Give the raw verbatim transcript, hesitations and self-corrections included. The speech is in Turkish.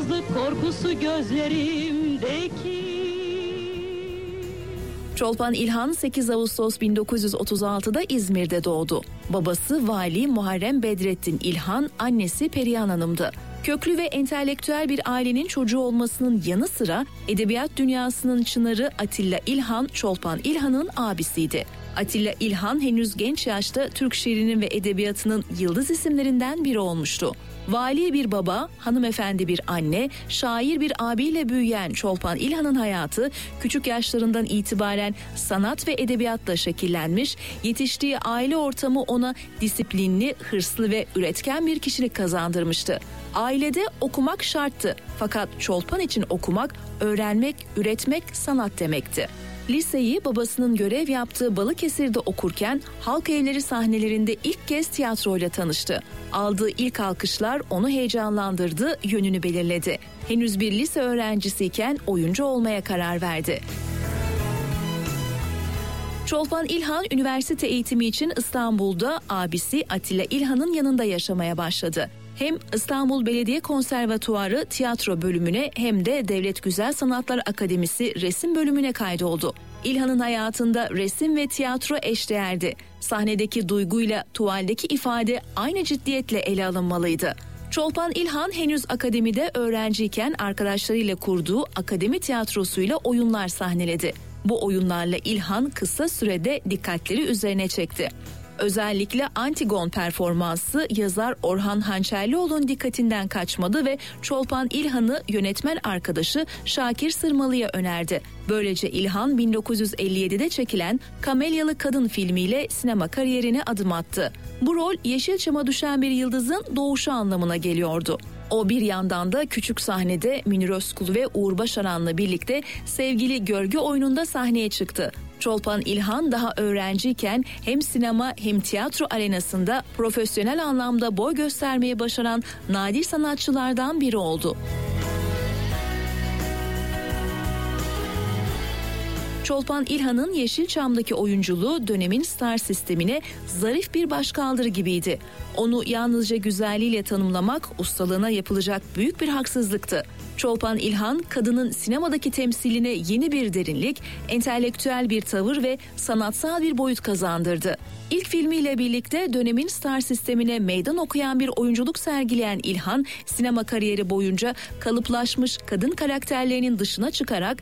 yalnızlık korkusu gözlerimdeki. Çolpan İlhan sekiz Ağustos bin dokuz yüz otuz altıda İzmir'de doğdu. Babası Vali Muharrem Bedrettin İlhan, annesi Perihan Hanım'dı. Köklü ve entelektüel bir ailenin çocuğu olmasının yanı sıra edebiyat dünyasının çınarı Atilla İlhan, Çolpan İlhan'ın abisiydi. Atilla İlhan henüz genç yaşta Türk şiirinin ve edebiyatının yıldız isimlerinden biri olmuştu. Vali bir baba, hanımefendi bir anne, şair bir abiyle büyüyen Çolpan İlhan'ın hayatı küçük yaşlarından itibaren sanat ve edebiyatla şekillenmiş, yetiştiği aile ortamı ona disiplinli, hırslı ve üretken bir kişilik kazandırmıştı. Ailede okumak şarttı, fakat Çolpan için okumak, öğrenmek, üretmek sanat demekti. Liseyi babasının görev yaptığı Balıkesir'de okurken halk evleri sahnelerinde ilk kez tiyatroyla tanıştı. Aldığı ilk alkışlar onu heyecanlandırdı, yönünü belirledi. Henüz bir lise öğrencisiyken oyuncu olmaya karar verdi. Çolpan İlhan üniversite eğitimi için İstanbul'da abisi Atilla İlhan'ın yanında yaşamaya başladı. Hem İstanbul Belediye Konservatuarı tiyatro bölümüne hem de Devlet Güzel Sanatlar Akademisi resim bölümüne kaydoldu. İlhan'ın hayatında resim ve tiyatro eşdeğerdi. Sahnedeki duyguyla tuvaldeki ifade aynı ciddiyetle ele alınmalıydı. Çolpan İlhan henüz akademide öğrenciyken arkadaşlarıyla kurduğu akademi tiyatrosuyla oyunlar sahneledi. Bu oyunlarla İlhan kısa sürede dikkatleri üzerine çekti. Özellikle Antigon performansı yazar Orhan Hançerlioğlu'nun dikkatinden kaçmadı ve Çolpan İlhan'ı yönetmen arkadaşı Şakir Sırmalı'ya önerdi. Böylece İlhan bin dokuz yüz elli yedide çekilen Kamelyalı Kadın filmiyle sinema kariyerine adım attı. Bu rol Yeşilçam'a düşen bir yıldızın doğuşu anlamına geliyordu. O bir yandan da küçük sahnede Münir Özkul ve Uğur Başaran'la birlikte Sevgili Görgü oyununda sahneye çıktı. Çolpan İlhan daha öğrenciyken hem sinema hem tiyatro arenasında profesyonel anlamda boy göstermeyi başaran nadir sanatçılardan biri oldu. Çolpan İlhan'ın Yeşilçam'daki oyunculuğu dönemin star sistemine zarif bir başkaldırı gibiydi. Onu yalnızca güzelliğiyle tanımlamak ustalığına yapılacak büyük bir haksızlıktı. Çolpan İlhan, kadının sinemadaki temsiline yeni bir derinlik, entelektüel bir tavır ve sanatsal bir boyut kazandırdı. İlk filmiyle birlikte dönemin star sistemine meydan okuyan bir oyunculuk sergileyen İlhan, sinema kariyeri boyunca kalıplaşmış kadın karakterlerinin dışına çıkarak